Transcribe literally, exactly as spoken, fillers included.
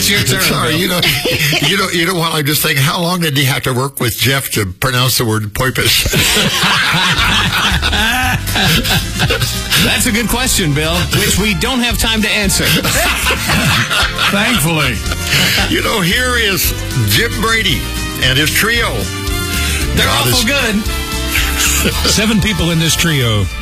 It's your turn. Sorry, Bill. you know, you know, you know what? I'm just thinking, how long did he have to work with Jeff to pronounce the word poipus? That's a good question, Bill, which we don't have time to answer. Thankfully. You know, here is Jim Brady and his trio. They're God awful is- good. Seven people in this trio.